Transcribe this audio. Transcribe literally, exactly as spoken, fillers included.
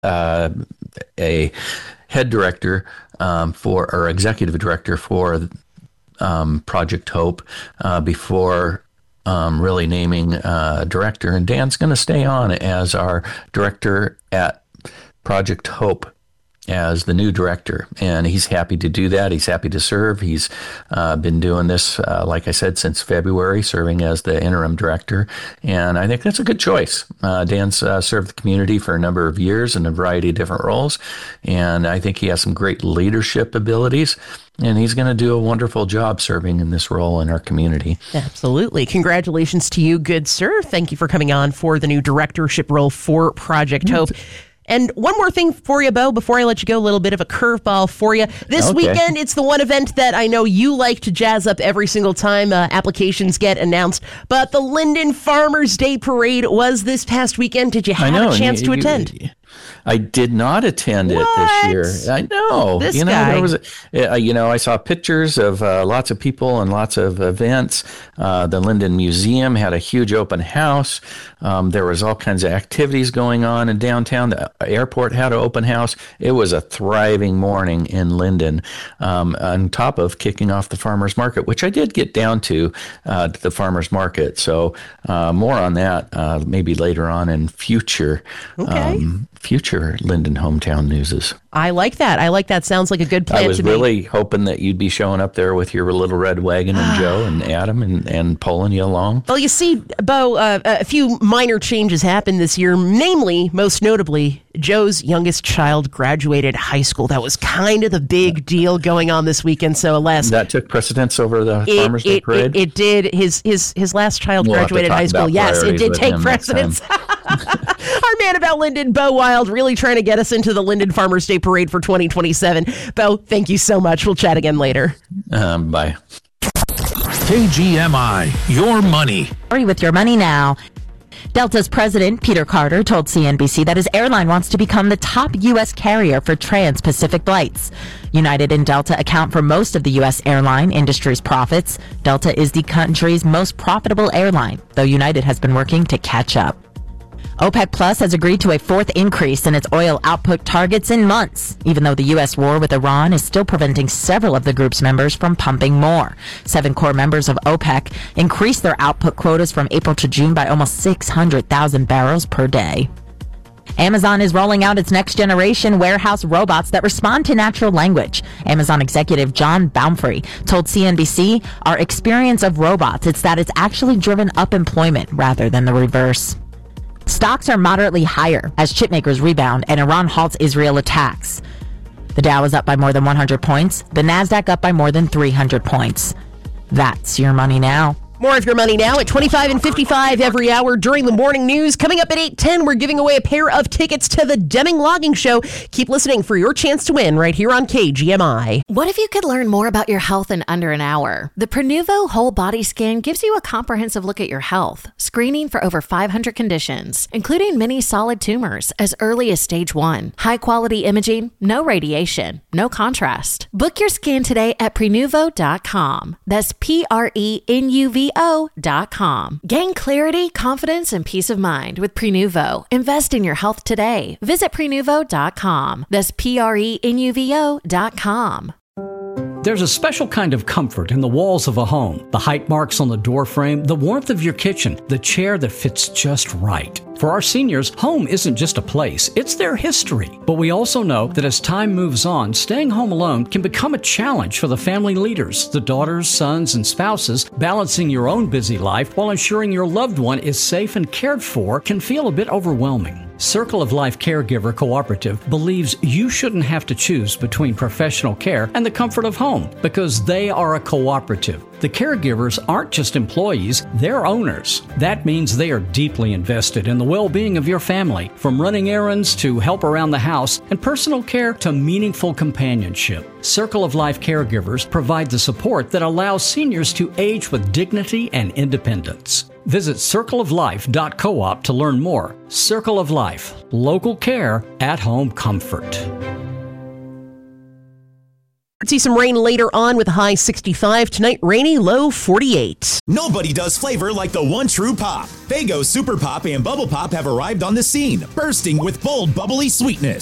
uh, a head director um, for, or executive director for um, Project Hope uh, before um, really naming uh, director. And Dan's going to stay on as our director at Project Hope as the new director, and he's happy to do that. He's happy to serve. He's uh, been doing this, uh, like I said, since February, serving as the interim director, and I think that's a good choice. Uh, Dan's uh, served the community for a number of years in a variety of different roles, and I think he has some great leadership abilities, and he's going to do a wonderful job serving in this role in our community. Absolutely. Congratulations to you, good sir. Thank you for coming on for the new directorship role for Project Hope. And one more thing for you, Bo, before I let you go, a little bit of a curveball for you. This okay. weekend, it's the one event that I know you like to jazz up every single time uh, applications get announced. But the Linden Farmers Day Parade was this past weekend. Did you have know, a chance you, to you, attend? You, I did not attend what? it this year. I know. This you know, guy. there was, a, uh, you know, I saw pictures of uh, lots of people and lots of events. Uh, the Linden Museum had a huge open house. Um, there was all kinds of activities going on in downtown. The airport had an open house. It was a thriving morning in Linden, um, on top of kicking off the farmers market, which I did get down to, uh, to the farmers market. So uh, more on that uh, maybe later on in future. Okay. Um, future Linden Hometown Newses. I like that. I like that. Sounds like a good plan I was to really me. hoping that you'd be showing up there with your little red wagon and Joe and Adam and, and pulling you along. Well, you see, Bo, uh, a few minor changes happened this year, namely, most notably, Joe's youngest child graduated high school. That was kind of the big deal going on this weekekend. So, alas, that took precedence over the it, Farmers Day it, Parade? It, it did. His his his last child we'll graduated high school. Yes, it did take precedence. Our man about Linden, Bo Wild, really trying to get us into the Linden Farmers Day Parade for twenty twenty-seven. Bo, thank you so much. We'll chat again later. Um, bye. K G M I, your money. With your money now. Delta's president, Peter Carter, told C N B C that his airline wants to become the top U S carrier for trans-Pacific flights. United and Delta account for most of the U S airline industry's profits. Delta is the country's most profitable airline, though United has been working to catch up. OPEC Plus has agreed to a fourth increase in its oil output targets in months, even though the U S war with Iran is still preventing several of the group's members from pumping more. Seven core members of OPEC increased their output quotas from April to June by almost six hundred thousand barrels per day. Amazon is rolling out its next generation warehouse robots that respond to natural language. Amazon executive John Baumfree told C N B C, "Our experience of robots, it's that it's actually driven up employment rather than the reverse." Stocks are moderately higher as chipmakers rebound and Iran halts Israel attacks. The Dow is up by more than one hundred points. The Nasdaq up by more than three hundred points. That's your money now. More of your money now at twenty-five and fifty-five every hour during the morning news. Coming up at eight ten, we're giving away a pair of tickets to the Deming Logging Show. Keep listening for your chance to win right here on K G M I. What if you could learn more about your health in under an hour? The Prenuvo Whole Body Scan gives you a comprehensive look at your health, screening for over five hundred conditions, including many solid tumors as early as stage one. High-quality imaging, no radiation, no contrast. Book your scan today at prenuvo dot com. That's P R E N U V O dot com. Gain clarity, confidence, and peace of mind with Prenuvo. Invest in your health today. Visit prenuvo dot com. That's P R E N U V O dot com. There's a special kind of comfort in the walls of a home. The height marks on the door frame, the warmth of your kitchen, the chair that fits just right. For our seniors, home isn't just a place, it's their history. But we also know that as time moves on, staying home alone can become a challenge for the family leaders, the daughters, sons, and spouses. Balancing your own busy life while ensuring your loved one is safe and cared for can feel a bit overwhelming. Circle of Life Caregiver Cooperative believes you shouldn't have to choose between professional care and the comfort of home because they are a cooperative. The caregivers aren't just employees, they're owners. That means they are deeply invested in the well-being of your family, from running errands to help around the house and personal care to meaningful companionship. Circle of Life Caregivers provide the support that allows seniors to age with dignity and independence. Visit circle of life dot coop to learn more. Circle of Life, local care, at home comfort. See some rain later on with a high sixty-five. Tonight, rainy, low forty-eight. Nobody does flavor like the one true pop. Faygo Super Pop and Bubble Pop have arrived on the scene, bursting with bold, bubbly sweetness.